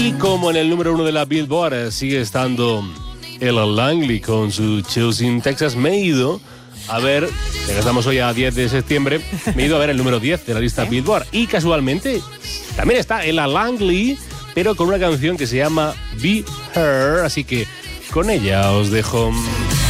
Y como en el número 1 de la Billboard sigue estando Ella Langley con su Choosing Texas, me he ido a ver, ya que estamos hoy a 10 de septiembre, me he ido a ver el número 10 de la lista Billboard. Y casualmente también está Ella Langley, pero con una canción que se llama Be Her, así que con ella os dejo.